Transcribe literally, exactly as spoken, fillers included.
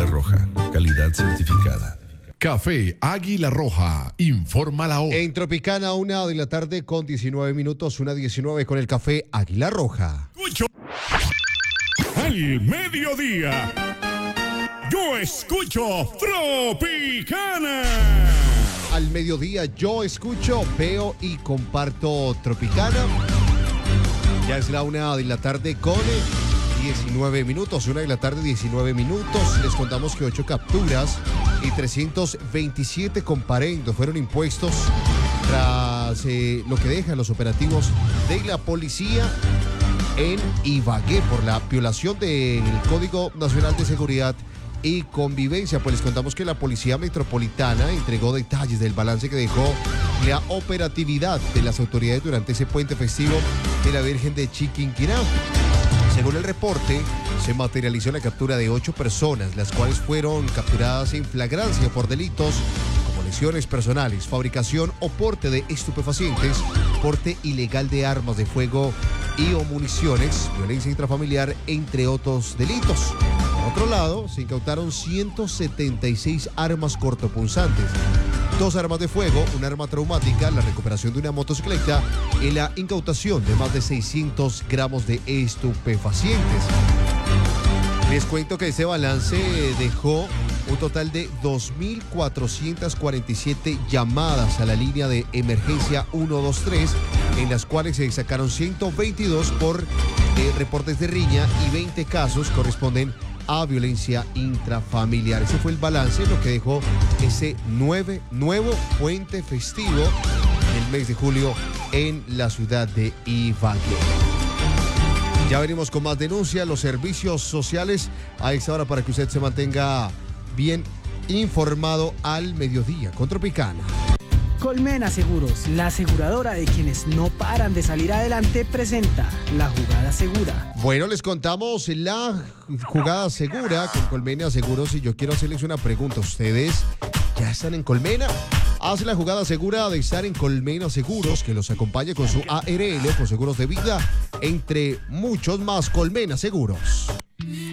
Águila Roja, calidad certificada. Café Águila Roja, informa la hora. En Tropicana, una de la tarde con diecinueve minutos, una diecinueve con el Café Águila Roja. Escucho al mediodía. Yo escucho Tropicana. Al mediodía yo escucho, veo y comparto Tropicana. Ya es la una de la tarde con diecinueve minutos, una de la tarde diecinueve minutos. Les contamos que ocho capturas y trescientos veintisiete comparendos fueron impuestos tras eh, lo que dejan los operativos de la policía en Ibagué por la violación del Código Nacional de Seguridad y Convivencia. Pues les contamos que la Policía Metropolitana entregó detalles del balance que dejó la operatividad de las autoridades durante ese puente festivo de la Virgen de Chiquinquirá. Según el reporte, se materializó la captura de ocho personas, las cuales fueron capturadas en flagrancia por delitos como lesiones personales, fabricación o porte de estupefacientes, porte ilegal de armas de fuego y o municiones, violencia intrafamiliar, entre otros delitos. Por otro lado, se incautaron ciento setenta y seis armas cortopunzantes, dos armas de fuego, un arma traumática, la recuperación de una motocicleta y la incautación de más de seiscientos gramos de estupefacientes. Les cuento que ese balance dejó un total de dos mil cuatrocientas cuarenta y siete llamadas a la línea de emergencia ciento veintitrés, en las cuales se sacaron ciento veintidós por eh, reportes de riña y veinte casos corresponden a violencia intrafamiliar. Ese fue el balance, lo que dejó ese nueve, nuevo puente festivo en el mes de julio en la ciudad de Ibagué. Ya venimos con más denuncias, los servicios sociales a esta hora para que usted se mantenga bien informado al mediodía con Tropicana. Colmena Seguros, la aseguradora de quienes no paran de salir adelante, presenta la jugada segura. Bueno, les contamos la jugada segura con Colmena Seguros y yo quiero hacerles una pregunta. ¿Ustedes ya están en Colmena? Haz la jugada segura de estar en Colmena Seguros, que los acompañe con su A R L, con seguros de vida, entre muchos más. Colmena Seguros.